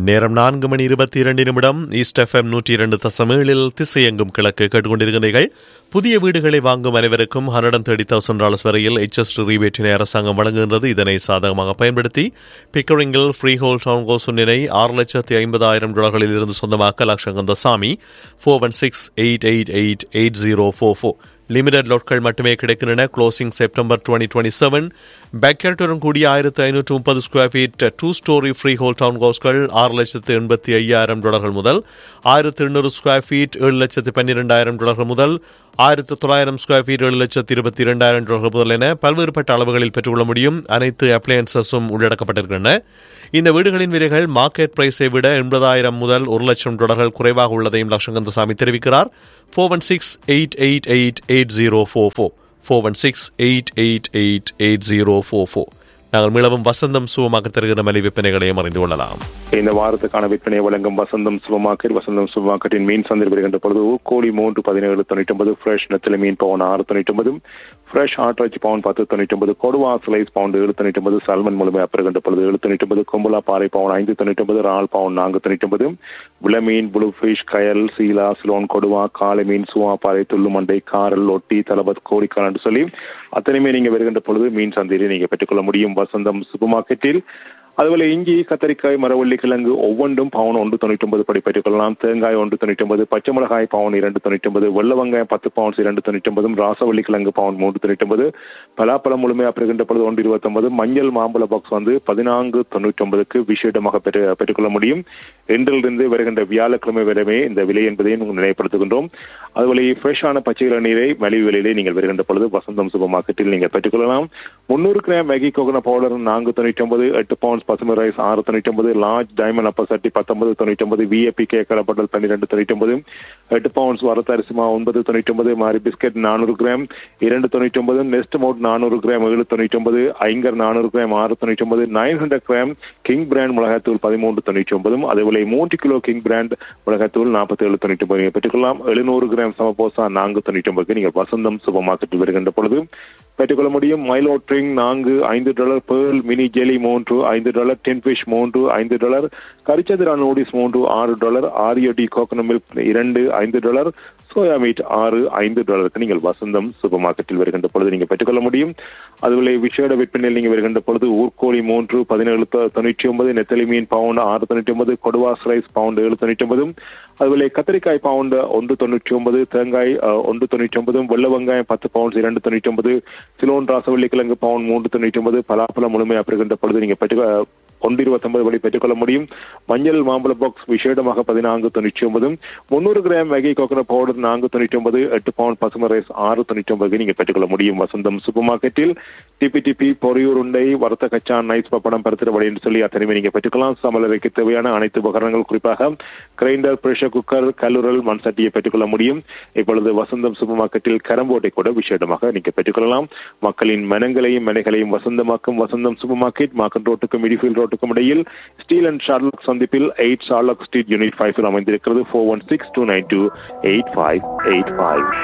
நேரம் 4:22 east FM 102.7 திசையெங்கும் கிழக்கு கேட்டுக்கொண்டிருக்கிறீர்கள். புதிய வீடுகளை வாங்கும் அனைவருக்கும் $130,000 வரையில் HST ரீபேட்டினை அரசாங்கம் வழங்குகின்றது. இதனை சாதகமாக பயன்படுத்தி பிக்கரிங்கில் ஃப்ரீ ஹோல் டவுன் ஹவுஸ் ஒன்றினை $650,000 இருந்து சொந்தமாக்க லட்சங்கந்தசாமி 416-888-8044. லிமிடெட் லோட்கள் மட்டுமே கிடைக்கின்றன. Closing September 2027. பேக்யார்டுடன் கூடிய 1530 square feet 2 story free whole down ஹவுஸ்கள் $6,85,000 முதல், 1800 ஸ்கொயர் ஃபீட் $7,12,000 முதல், 1900 ஸ்கொயர் ஃபீட் $7,22,000 முதல் என பல்வேறுபட்ட அளவுகளில் பெற்றுக்கொள்ள முடியும். அனைத்து அப்ளையன்சஸும் உள்ளடக்கப்பட்டிருக்கின்றன. இந்த வீடுகளின் விலைகள் மார்க்கெட் பிரைஸை விட $80,000 முதல் $1,00,000 குறைவாக உள்ளதையும் லட்சங்கந்தசாமி தெரிவிக்கிறார். 416-888-8044 416-888-8044. நாங்கள் மீளவும் வசந்தம் சுபமாக தருகிற மலை விற்பனைகளையும் அறிந்து கொள்ளலாம். இந்த வாரத்துக்கான விற்பனை வழங்கும் வசந்தம் சூப்பர் மார்க்கெட்டின் மீன் சந்தையில் வருகின்ற பொழுது கோழி 3.1799, ஃப்ரெஷ் நெத்திலி மீன் பவுன் 6.99, ஃப்ரெஷ் ஆட்டிறைச்சி பவுன் 10.99, கொடுவா ஸ்லைஸ் பவுன் 7.99, சால்மன் முழுமையாக பெறுகின்ற பொழுது 7.99, கொம்புலா பாறை பவுன் 5.99, ரால் பவுன் 4.99, விளமீன், புளூ ஃபிஷ், கயல், சீலா, சிலோன், கொடுவா, காளை மீன், சுவா பாறை, துள்ளுமண்டை, காரல், ஒட்டி, தலபத், கோழிக்கால் என்று சொல்லி அத்தனையுமே நீங்க வருகின்ற பொழுது மீன் சந்தையில் நீங்க பெற்றுக்கொள்ள முடியும் வசந்தம் சூப்பர் மார்க்கெட்டில். அதுபோல இஞ்சி, கத்தரிக்காய், மரவள்ளி கிழங்கு ஒவ்வொன்றும் பவுன் 1.99 படி பெற்றுக்கொள்ளலாம். தேங்காய் 1.99, பச்சை மிளகாய் பவுன் 2.99, வெள்ள வெங்காயம் 10 பவுன்ஸ் 2.99, ராசவள்ளி கிழங்கு பவுன் 3.99, பலாப்பழம் முழுமையாக பெறுகின்ற பொழுது 1.29, மஞ்சள் மாம்பழ பாக்ஸ் 14.99 விசேடமாக பெற்றுக்கொள்ள முடியும். இன்றிலிருந்து வருகின்ற வியாழக்கிழமை வரைமே இந்த விலை என்பதை நிலைப்படுத்துகின்றோம். அதுபோல ஃப்ரெஷ்ஷான பச்சை இளநீரை மலிவு விலையிலே நீங்கள் வருகின்ற பொழுது வசந்தம் சூப்பர் மார்க்கெட்டில் நீங்கள் பெற்றுக்கொள்ளலாம். 300 gram Maggi coconut powder 4.99, 8 bounce பசுமை ரைஸ் 6.99, லார்ஜ் டைமண்ட் அப்ப சட்டி 19.99, விஏபி கேக் கலப்படல் 12.99, 8 பவுன்ஸ் வரத்து அரிசிமா 9.99, மாரி biscuit 400 gram 2.99, next mode 400 gram 7.99, ஐங்கர் 400 gram 6.99, 900 gram king brand மிளகாத்தூள் 13.99, அதேபோல 3 கிலோ கிங் பிராண்ட் மிளகாத்தூள் 47.99 நீங்கள் பெற்றுக்கொள்ளலாம். 700 கிராம் சமபோசா 4.99 நீங்கள் வசந்தம் சூப்பர் மார்க்கெட்டில் வருகின்ற பொழுது பெற்றுக்கொள்ள முடியும். Milo drink $5, pearl mini jelly $5, ten fish $5, கரிச்சந்திரா noodles $6, ஆரியோடி coconut milk $5, soya meet $5 நீங்கள் வசந்தம் சூப்பர் மார்க்கெட்டில் வருகின்ற பொழுது நீங்கள் பெற்றுக்கொள்ள முடியும். அதுபோல விசேட விற்பனையில் நீங்கள் வருகின்ற பொழுது ஊர்கோழி 17.99, நெத்தலி மீன் பவுண்ட் 6.99, கொடுவா ஸ்லைஸ் பவுண்ட் 7.99, அதுபோல கத்திரிக்காய் பவுண்ட் 1.99, தேங்காய் 1.99, வெள்ள வெங்காயம் 10 பவுண்ட்ஸ் 2.99, சிலோன் ராசவள்ளி கிழங்கு பவுண்ட் 3.99, பலாப்பழம் முழுமையாக பெறுகின்ற பொழுது நீங்கள் 1.29 வழி பெற்றுக்கொள்ள முடியும். மஞ்சள் மாம்பழ பாக்ஸ் விசேடமாக 14.99, 300 gram Maggi coconut powder 4.99, 8 bound பசுமை ரைஸ் 6.99 நீங்கள் பெற்றுக்கொள்ள முடியும் வசந்தம் சூப்பர் மார்க்கெட்டில். டிபி பொரியூர் உண்டை, வறுத்த கச்சான், நைஸ் பப்படம், பருத்திர வழி என்று சொல்லி அத்தனையுமே நீங்கள் பெற்றுக்கலாம். சமையலறைக்கு தேவையான அனைத்து உபகரணங்கள், குறிப்பாக கிரைண்டர், பிரஷர் குக்கர், கல்லுரல், மண் சட்டியை பெற்றுக்கொள்ள முடியும். இப்பொழுது வசந்தம் சூப்பர் மார்க்கெட்டில் கரம்போட்டை கூட விசேடமாக நீங்கள் பெற்றுக்கொள்ளலாம். மக்களின் மனங்களையும் மனைகளையும் வசந்தமாக்கும் வசந்தம் சூப்பர் மார்க்கெட் மார்க்கெட் ரோட்டுக்கும் மிடிஃபீல்ட் ரோட்டுக்கும் இடையில் ஸ்டீல் அண்ட் ஷார்லாக் சந்திப்பில் 8 ஷார்லாக் ஸ்ட்ரீட் யூனிட் 5 அமைந்திருக்கிறது. 416-292-8585.